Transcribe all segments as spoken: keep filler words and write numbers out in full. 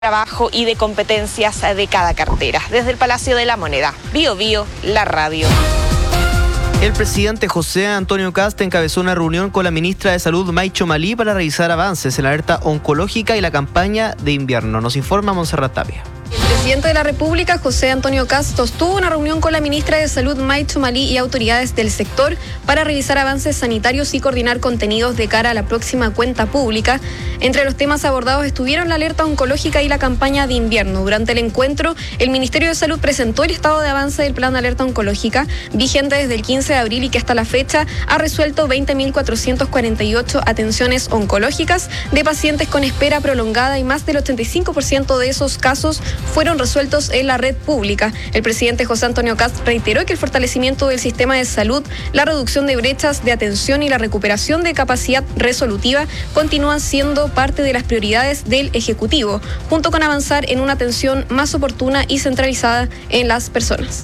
trabajo y de competencias de cada cartera. Desde el Palacio de la Moneda, Bio Bio, la radio. El presidente José Antonio Kast encabezó una reunión con la ministra de Salud, May Chomalí, para revisar avances en la alerta oncológica y la campaña de invierno. Nos informa Montserrat Tapia. El presidente de la República, José Antonio Kast, sostuvo una reunión con la ministra de Salud, May Chomalí, y autoridades del sector para revisar avances sanitarios y coordinar contenidos de cara a la próxima cuenta pública. Entre los temas abordados estuvieron la alerta oncológica y la campaña de invierno. Durante el encuentro, el Ministerio de Salud presentó el estado de avance del plan de alerta oncológica, vigente desde el quince de abril y que hasta la fecha ha resuelto veinte mil cuatrocientas cuarenta y ocho atenciones oncológicas de pacientes con espera prolongada, y más del ochenta y cinco por ciento de esos casos fueron resueltos en la red pública. El presidente José Antonio Kast reiteró que el fortalecimiento del sistema de salud, la reducción de brechas de atención y la recuperación de capacidad resolutiva continúan siendo parte de las prioridades del Ejecutivo, junto con avanzar en una atención más oportuna y centralizada en las personas.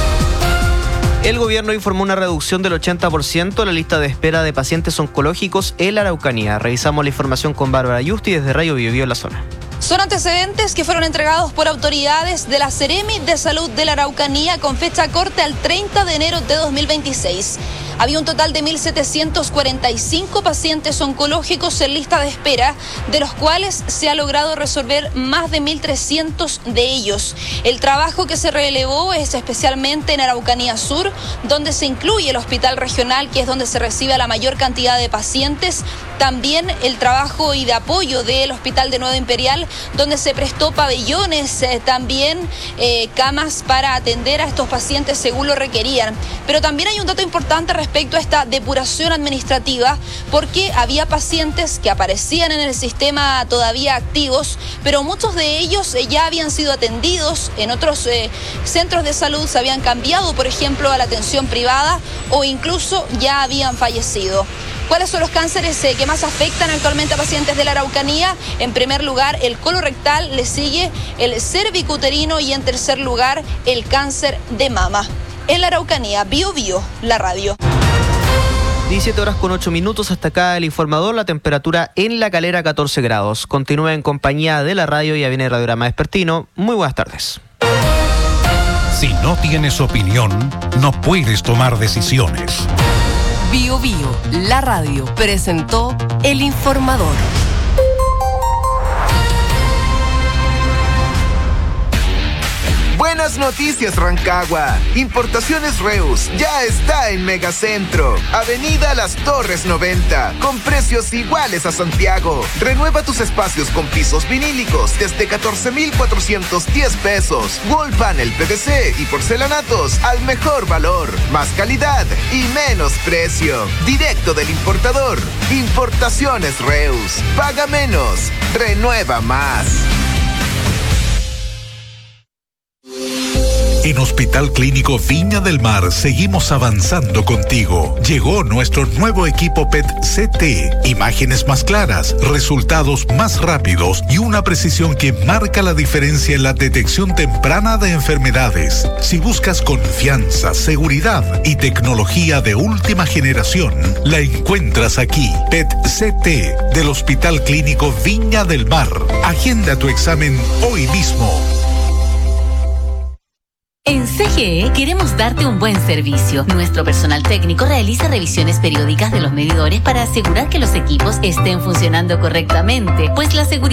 El gobierno informó una reducción del ochenta por ciento en la lista de espera de pacientes oncológicos en la Araucanía. Revisamos la información con Bárbara Yusti desde Radio Bio Bio en la zona. Son antecedentes que fueron entregados por autoridades de la Seremi de Salud de la Araucanía con fecha corte al treinta de enero de dos mil veintiséis. Había un total de mil setecientos cuarenta y cinco pacientes oncológicos en lista de espera, de los cuales se ha logrado resolver más de mil trescientos de ellos. El trabajo que se relevó es especialmente en Araucanía Sur, donde se incluye el hospital regional, que es donde se recibe a la mayor cantidad de pacientes. También el trabajo y de apoyo del Hospital de Nueva Imperial, donde se prestó pabellones, eh, también eh, camas para atender a estos pacientes según lo requerían. Pero también hay un dato importante respecto a esta depuración administrativa, porque había pacientes que aparecían en el sistema todavía activos, pero muchos de ellos eh, ya habían sido atendidos en otros eh, centros de salud, se habían cambiado, por ejemplo, a la atención privada, o incluso ya habían fallecido. ¿Cuáles son los cánceres eh, que más afectan actualmente a pacientes de la Araucanía? En primer lugar, el colorectal, le sigue el cervicuterino y en tercer lugar, el cáncer de mama. En la Araucanía, Bio Bio, la radio. diecisiete horas con ocho minutos, hasta acá el informador. La temperatura en La Calera, catorce grados. Continúa en compañía de la radio, ya viene Radiograma Vespertino. Muy buenas tardes. Si no tienes opinión, no puedes tomar decisiones. Bio Bio, la radio, presentó El Informador. Buenas noticias, Rancagua. Importaciones Reus ya está en Megacentro, Avenida Las Torres noventa, con precios iguales a Santiago. Renueva tus espacios con pisos vinílicos desde catorce mil cuatrocientos diez pesos. Wall panel P V C y porcelanatos al mejor valor, más calidad y menos precio. Directo del importador. Importaciones Reus. Paga menos, renueva más. En Hospital Clínico Viña del Mar seguimos avanzando contigo. Llegó nuestro nuevo equipo P E T C T. Imágenes más claras, resultados más rápidos y una precisión que marca la diferencia en la detección temprana de enfermedades. Si buscas confianza, seguridad y tecnología de última generación, la encuentras aquí. P E T C T del Hospital Clínico Viña del Mar. Agenda tu examen hoy mismo. En C G E queremos darte un buen servicio. Nuestro personal técnico realiza revisiones periódicas de los medidores para asegurar que los equipos estén funcionando correctamente, pues la seguridad